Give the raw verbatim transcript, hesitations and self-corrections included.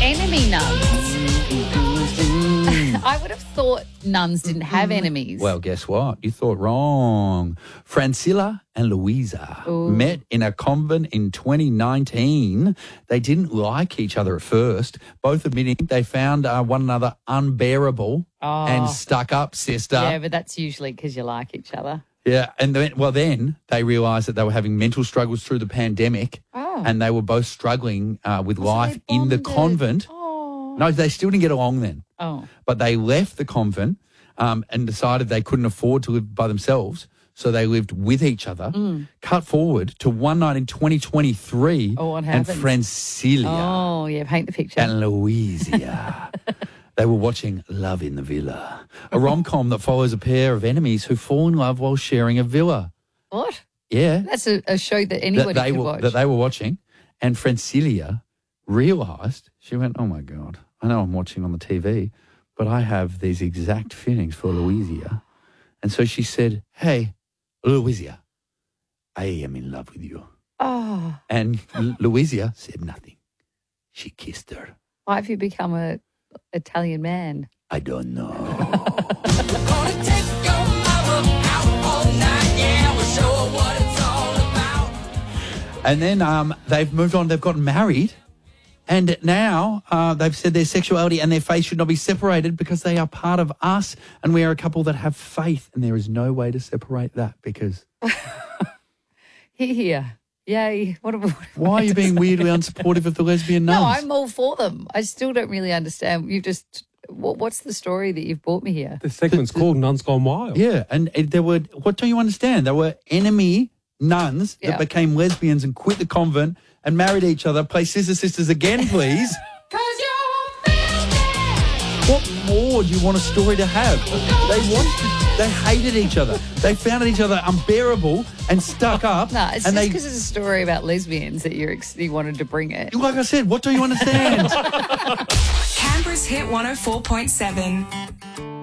enemy nuns. I would have thought nuns didn't have enemies. Well, guess what? You thought wrong. Francilla and Louisa Ooh. met in a convent in twenty nineteen. They didn't like each other at first, both admitting they found uh, one another unbearable Oh. and stuck up, sister. Yeah, but that's usually because you like each other. Yeah, and then, well, then they realised that they were having mental struggles through the pandemic, Oh. and they were both struggling uh, with So life they in the bonded. convent. Oh. No, they still didn't get along then. Oh. But they left the convent um, and decided they couldn't afford to live by themselves, so they lived with each other. Mm. Cut forward to one night in twenty twenty-three, Oh, what and happened? Francilia Oh, yeah, paint the picture. and Louisa. They were watching Love in the Villa, a rom-com that follows a pair of enemies who fall in love while sharing a villa. What? Yeah. That's a, a show that anybody that they could were, watch. That they were watching. And Francilia realised, she went, oh, my God, I know I'm watching on the T V, but I have these exact feelings for Louisa. And so she said, hey, Louisa, I am in love with you. Oh, And L- Louisa said nothing. She kissed her. why have you become a Italian man? I don't know. And then um, they've moved on. They've gotten married. And now uh, they've said their sexuality and their faith should not be separated because they are part of us and we are a couple that have faith. And there is no way to separate that because... Here, here. Yay. What a, what a Why are you being weirdly unsupportive of the lesbian nuns? No, I'm all for them. I still don't really understand. You just... What, what's the story that you've brought me here? The segment's called Nuns Gone Wild. Yeah, and it, there were... What don't you understand? There were enemy nuns Yeah. that became lesbians and quit the convent and married each other. Play Sister Sisters again, please. What more do you want a story to have? They wanted, they hated each other. They found each other unbearable and stuck up. No, it's and just they, because it's a story about lesbians that you're ex- you wanted to bring it. like I said, what do you understand? Canberra's Hit one oh four point seven.